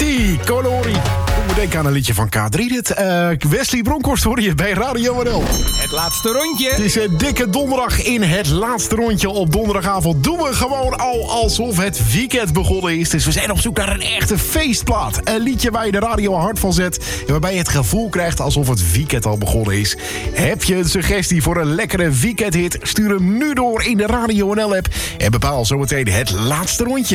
Tutti Colori. Ik moet denken aan een liedje van K3 dit. Wesley Bronkhorst hoor je bij Radio NL. Het laatste rondje. Het is een dikke donderdag. In het laatste rondje op donderdagavond doen we gewoon al alsof het weekend begonnen is. Dus we zijn op zoek naar een echte feestplaat. Een liedje waar je de radio hard van zet en waarbij je het gevoel krijgt alsof het weekend al begonnen is. Heb je een suggestie voor een lekkere weekendhit? Stuur hem nu door in de Radio NL app en bepaal zometeen het laatste rondje.